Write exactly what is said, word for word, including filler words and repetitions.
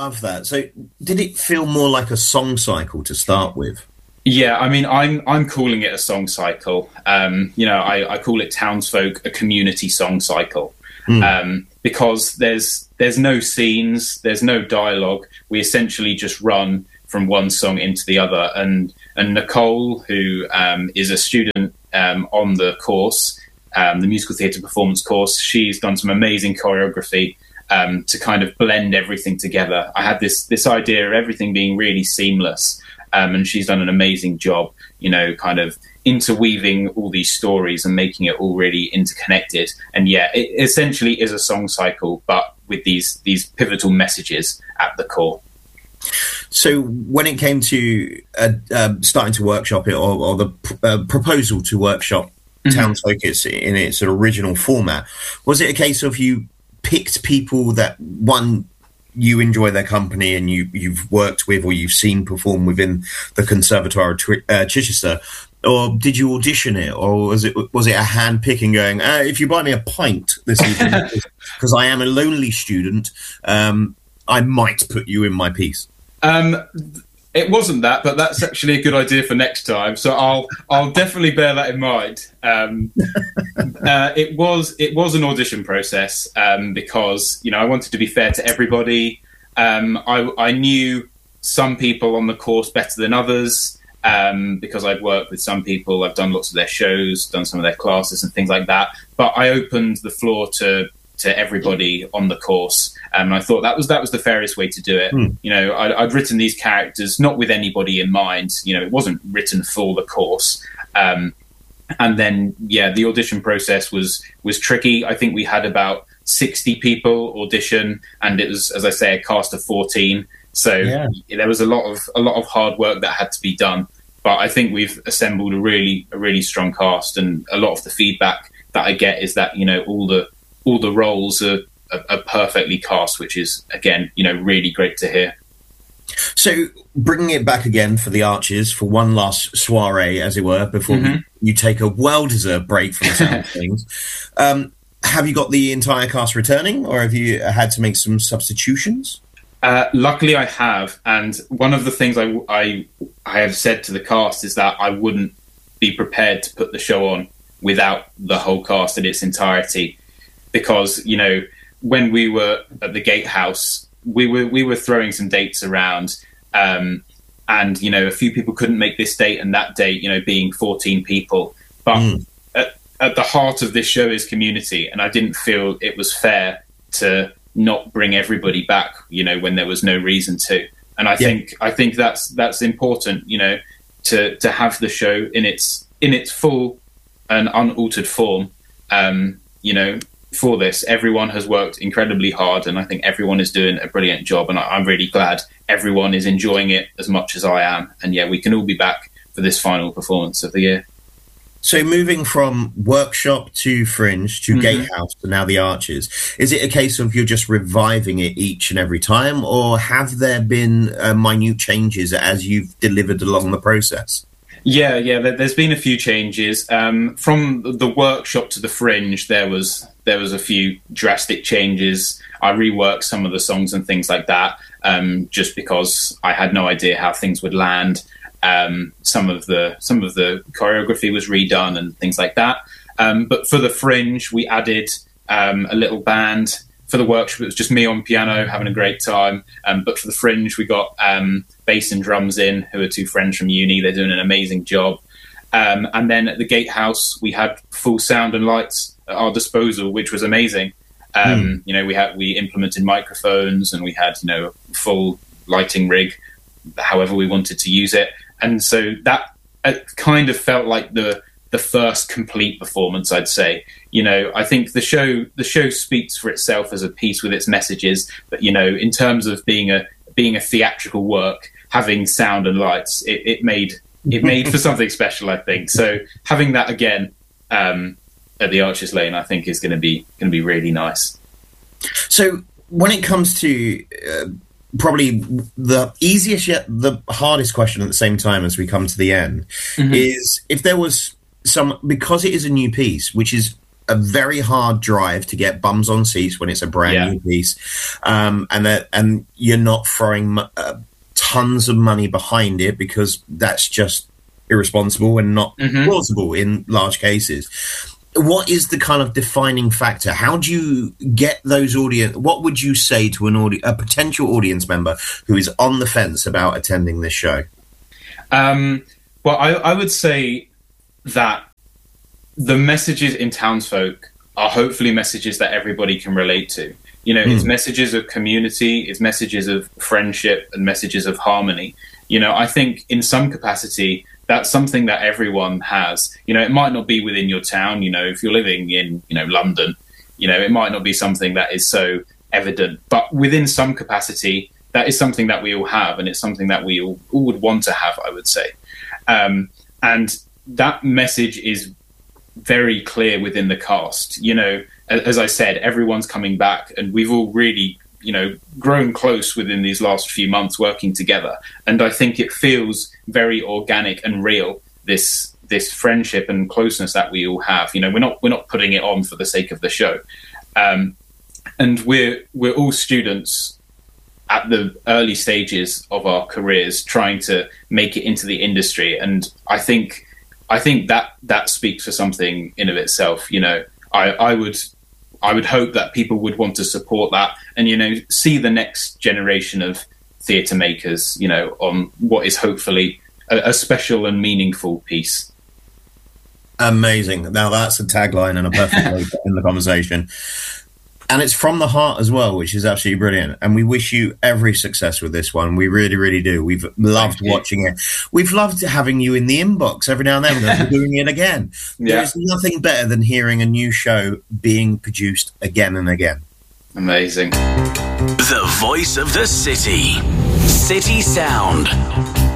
love that. So did it feel more like a song cycle to start with? Yeah, I mean, I'm I'm calling it a song cycle. Um, you know, I, I call it Townsfolk a community song cycle, mm. um, because there's there's no scenes, there's no dialogue. We essentially just run from one song into the other. And and Nicole, who um, is a student um, on the course, um, the musical theatre performance course, she's done some amazing choreography um, to kind of blend everything together. I had this this idea of everything being really seamless. Um, and she's done an amazing job, you know, kind of interweaving all these stories and making it all really interconnected. And yeah, it essentially is a song cycle, but with these these pivotal messages at the core. So when it came to uh, uh, starting to workshop it, or, or the pr- uh, proposal to workshop mm-hmm. Townsfolk in its original format, was it a case of you picked people that, one, you enjoy their company and you, you've worked with or you've seen perform within the Conservatoire of uh, Chichester, or did you audition it, or was it was it a hand picking going, uh, if you buy me a pint this evening, because I am a lonely student, um, I might put you in my piece? Um, it wasn't that, but that's actually a good idea for next time. So I'll I'll definitely bear that in mind. Um, uh, it was it was an audition process um, because you know I wanted to be fair to everybody. Um, I, I knew some people on the course better than others um, because I'd worked with some people. I've done lots of their shows, done some of their classes and things like that. But I opened the floor to to everybody on the course. Um, and I thought that was that was the fairest way to do it. Mm. You know, I'd, I'd written these characters not with anybody in mind. You know, it wasn't written for the course. Um, and then, yeah, the audition process was was tricky. I think we had about sixty people audition, and it was, as I say, a cast of fourteen. So yeah. there was a lot of a lot of hard work that had to be done. But I think we've assembled a really a really strong cast, and a lot of the feedback that I get is that you know all the all the roles are. Are perfectly cast, which is again, you know, really great to hear. So, bringing it back again for the Archers for one last soiree, as it were, before mm-hmm. you take a well-deserved break from the sound of things. Um, have you got the entire cast returning, or have you had to make some substitutions? Uh, luckily, I have, and one of the things I, I I have said to the cast is that I wouldn't be prepared to put the show on without the whole cast in its entirety, because you know. When we were at the Gatehouse, we were we were throwing some dates around, um, and you know a few people couldn't make this date and that date. You know, being fourteen people, but mm. at, at the heart of this show is community, and I didn't feel it was fair to not bring everybody back. You know, when there was no reason to, and I yeah. think I think that's that's important. You know, to to have the show in its in its full and unaltered form. Um, you know. For this, everyone has worked incredibly hard, and I think everyone is doing a brilliant job, and I'm really glad everyone is enjoying it as much as I am. And yeah, we can all be back for this final performance of the year. So moving from Workshop to Fringe to mm-hmm. Gatehouse to now the Archers, is it a case of you're just reviving it each and every time, or have there been uh, minute changes as you've delivered along the process? Yeah, yeah, there's been a few changes. Um, from the Workshop to the Fringe, there was there was a few drastic changes. I reworked some of the songs and things like that, um, just because I had no idea how things would land. Um, some of the some of the choreography was redone and things like that. Um, but for the Fringe, we added um, a little band. For the Workshop, it was just me on piano having a great time. Um, but for the Fringe, we got um, bass and drums in, who are two friends from uni. They're doing an amazing job. Um, and then at the Gatehouse, we had full sound and lights at our disposal, which was amazing. Um, mm. You know, we had we implemented microphones, and we had you know a full lighting rig, however we wanted to use it. And so that it kind of felt like the the first complete performance, I'd say. You know, I think the show the show speaks for itself as a piece with its messages, but you know, in terms of being a being a theatrical work, having sound and lights, it, it made it made for something special, I think. So having that again um, at the Archers Lane, I think, is going to be going to be really nice. So when it comes to uh, probably the easiest yet the hardest question at the same time as we come to the end mm-hmm. is if there was some, because it is a new piece, which is a very hard drive to get bums on seats when it's a brand Yeah. new piece, um, and that and you're not throwing uh, tons of money behind it because that's just irresponsible and not Mhm. plausible in large cases. What is the kind of defining factor? How do you get those audience? What would you say to an audi- a potential audience member who is on the fence about attending this show? Um, well, I, I would say that the messages in Townsfolk are hopefully messages that everybody can relate to. You know, mm. it's messages of community, it's messages of friendship, and messages of harmony. You know, I think in some capacity, that's something that everyone has. You know, it might not be within your town. You know, if you're living in, you know, London, you know, it might not be something that is so evident. But within some capacity, that is something that we all have, and it's something that we all, all would want to have, I would say. Um, and that message is very clear within the cast. You know, as I said, everyone's coming back, and we've all really, you know, grown close within these last few months working together. And I think it feels very organic and real, this this friendship and closeness that we all have. You know, we're not we're not putting it on for the sake of the show. Um, and we're we're all students at the early stages of our careers trying to make it into the industry. And I think I think that that speaks for something in of itself. You know, I, I would I would hope that people would want to support that and, you know, see the next generation of theatre makers, you know, on what is hopefully a, a special and meaningful piece. Amazing. Now that's a tagline and a perfect way to end the conversation. And it's from the heart as well, which is absolutely brilliant. And we wish you every success with this one. We really, really do. We've loved watching it. We've loved having you in the inbox every now and then. We're doing it again. Yeah. There's nothing better than hearing a new show being produced again and again. Amazing. The voice of the city. City Sound.